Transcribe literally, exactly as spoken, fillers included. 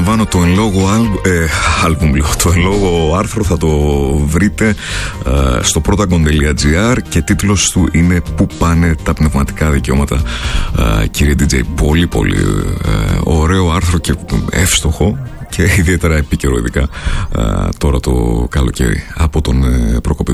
Επαναλαμβάνω, το εν λόγω ε, άλμπουμ, το εν λόγω άρθρο θα το βρείτε ε, στο protagon τελεία gr και τίτλος του είναι «Πού πάνε τα πνευματικά δικαιώματα», ε, κύριε ντι τζέι. Πολύ πολύ ε, ωραίο άρθρο και εύστοχο και ιδιαίτερα επίκαιρο, ειδικά ε, τώρα το καλοκαίρι, από τον ε, Προκοπή.